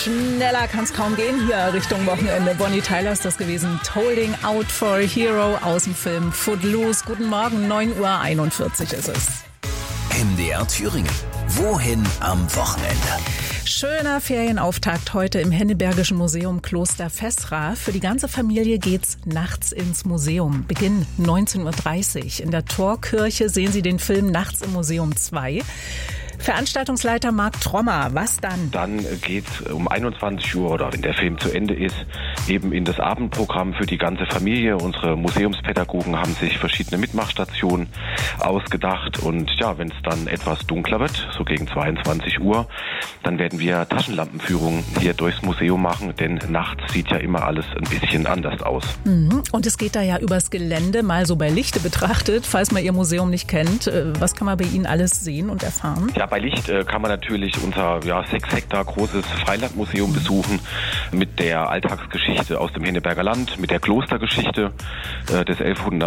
Schneller kann es kaum gehen hier Richtung Wochenende. Bonnie Tyler ist das gewesen. Holding Out for a Hero aus dem Film Footloose. Guten Morgen, 9:41 Uhr ist es. MDR Thüringen. Wohin am Wochenende? Schöner Ferienauftakt heute im Hennebergischen Museum Kloster Fessra. Für die ganze Familie geht's nachts ins Museum. Beginn 19:30 Uhr. In der Torkirche sehen Sie den Film Nachts im Museum 2. Veranstaltungsleiter Marc Trommer, was dann? Dann geht's um 21 Uhr oder wenn der Film zu Ende ist, eben in das Abendprogramm für die ganze Familie. Unsere Museumspädagogen haben sich verschiedene Mitmachstationen ausgedacht und ja, wenn es dann etwas dunkler wird, so gegen 22 Uhr, dann werden wir Taschenlampenführungen hier durchs Museum machen, denn nachts sieht ja immer alles ein bisschen anders aus. Und es geht da ja übers Gelände, mal so bei Lichte betrachtet, falls man Ihr Museum nicht kennt. Was kann man bei Ihnen alles sehen und erfahren? Ja, bei Licht kann man natürlich unser 6 Hektar großes Freilandmuseum besuchen mit der Alltagsgeschichte aus dem Henneberger Land, mit der Klostergeschichte des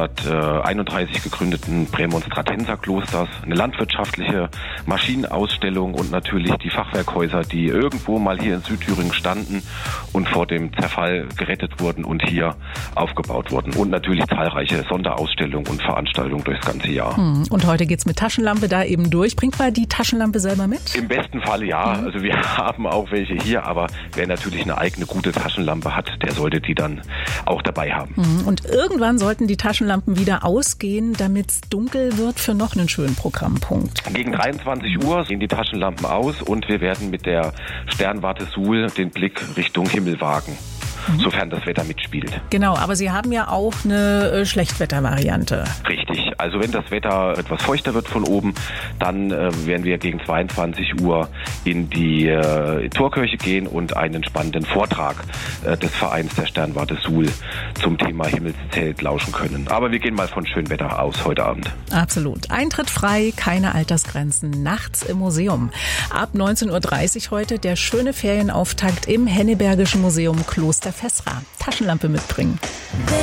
1131 gegründeten Prämonstratenserklosters, eine landwirtschaftliche Maschinenausstellung und natürlich die Fachwerkhäuser, die irgendwo mal hier in Südthüringen standen und vor dem Zerfall gerettet wurden und hier aufgebaut wurden. Und natürlich zahlreiche Sonderausstellungen und Veranstaltungen durchs ganze Jahr. Und heute geht's mit Taschenlampe da eben durch. Bringt mal die Taschenlampe selber mit? Im besten Fall ja. Also wir haben auch welche hier, aber wer natürlich eine eigene gute Taschenlampe hat, der sollte die dann auch dabei haben. Und irgendwann sollten die Taschenlampen wieder ausgehen, damit es dunkel wird für noch einen schönen Programmpunkt. Gegen 23 Uhr gehen die Taschenlampen aus und wir werden mit der Sternwarte Suhl den Blick Richtung Himmel wagen. Sofern das Wetter mitspielt. Genau, aber Sie haben ja auch eine Schlechtwettervariante. Richtig, also wenn das Wetter etwas feuchter wird von oben, dann werden wir gegen 22 Uhr in die Torkirche gehen und einen spannenden Vortrag des Vereins der Sternwarte Suhl zum Thema Himmelszelt lauschen können. Aber wir gehen mal von schönem Wetter aus heute Abend. Absolut. Eintritt frei, keine Altersgrenzen, nachts im Museum. Ab 19:30 Uhr heute der schöne Ferienauftakt im Hennebergischen Museum Kloster Fessra. Taschenlampe mitbringen.